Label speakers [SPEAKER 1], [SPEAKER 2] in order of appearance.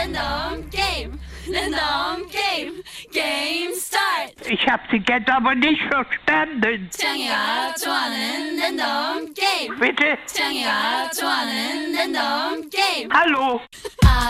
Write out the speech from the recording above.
[SPEAKER 1] Random Game. Random Game. Game Start.
[SPEAKER 2] Ich habe Sie jetzt aber nicht verstanden.
[SPEAKER 1] 창희가 좋아하는 랜덤 게임.
[SPEAKER 2] Bitte?
[SPEAKER 1] 창희가 좋아하는 랜덤 게임.
[SPEAKER 2] Hallo?